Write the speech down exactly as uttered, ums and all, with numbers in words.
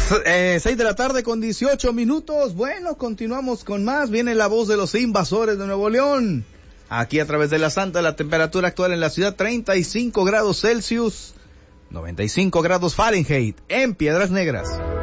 Eh, seis de la tarde con dieciocho minutos. Bueno, continuamos con más. Viene la voz de los invasores de Nuevo León. Aquí a través de la Santa, la temperatura actual en la ciudad treinta y cinco grados Celsius, noventa y cinco grados Fahrenheit en Piedras Negras.